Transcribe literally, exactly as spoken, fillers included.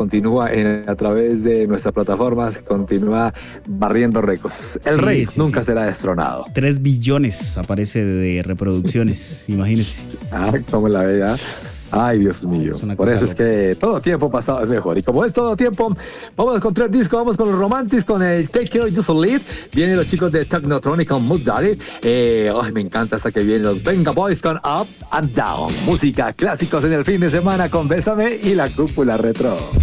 continúa en, a través de nuestras plataformas, continúa barriendo récords. El Sí, rey sí, nunca sí. será destronado. Tres billones aparece de reproducciones, imagínense. Ah, cómo la ve, ¿ah? Ay, Dios mío. Es una Por cosa eso es loca. que todo tiempo pasado es mejor. Y como es todo tiempo, vamos con tres discos. Vamos con los Romantics, con el Take Care Just a Lead. Vienen los chicos de Technotronic con Mood Daddy. Eh, ay, me encanta hasta que vienen los Venga Boys con Up and Down. Música, clásicos en el fin de semana con Bésame y la Cúpula Retro.